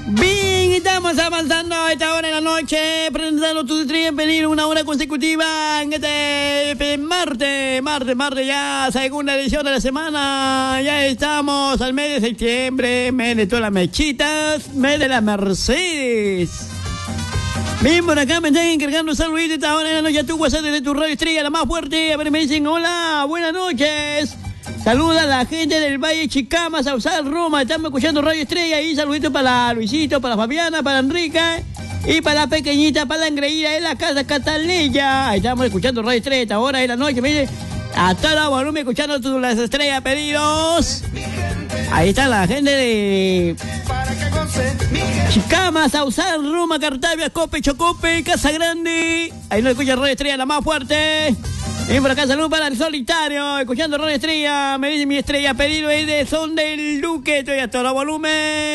Bien, estamos avanzando a esta hora de la noche, presentando tus estrellas en peligro una hora consecutiva en este martes ya, segunda edición de la semana. Ya estamos al mes de septiembre, mes de todas las mechitas, mes de la Mercedes. Bien, por acá me están encargando saluditos esta hora de la noche a tu WhatsApp desde tu radio estrella, la más fuerte. A ver, me dicen hola, buenas noches. Saluda a la gente del Valle Chicama, Sausal, Roma. Estamos escuchando Radio Estrella y saluditos para Luisito, para Fabiana, para Enrique y para la pequeñita, para la engreída de la casa Cataleya. Ahí estamos escuchando Radio Estrella a esta hora de la noche. Mire, a todo volumen escuchando las estrellas pedidos. Ahí está la gente de Chicama, Sausal, Roma, Cartavia, Cope, Chocope, Casa Grande. Ahí nos escucha Radio Estrella, la más fuerte. Y por acá saludos para el solitario, escuchando Radio Estrella. Me dice mi estrella pedido es de Son del Duque. Estoy a todo volumen.